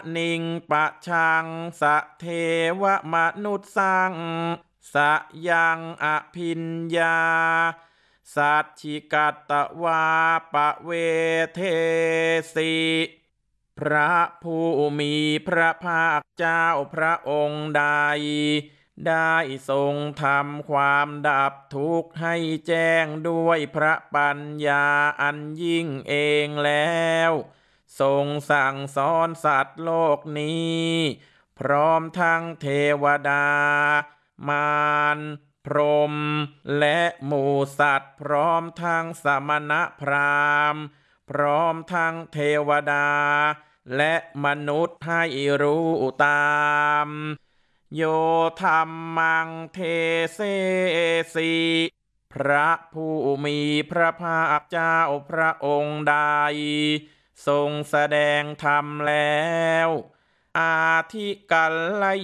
นิงปะชังสะเทวมนุษย์สังสะยังอภิญญาสัจฉิกัตตวาปะเวเทสิพระผู้มีพระภาคเจ้าพระองค์ใดได้ทรงทำความดับทุกข์ให้แจ้งด้วยพระปัญญาอันยิ่งเองแล้วทรงสั่งสอนสัตว์โลกนี้พร้อมทั้งเทวดามารพรหมและหมู่สัตว์พร้อมทั้งสมณพราหมณ์พร้อมทั้งเทวดาและมนุษย์ให้รู้ตามโยธรรมังเทเสสิพระผู้มีพระภาคเจ้าพระองค์ใดทรงแสดงธรรมแล้วอาทิกัล